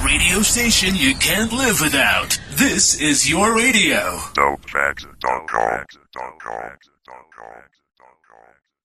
radio station you can't live without. This is your radio. DopeFacts.com.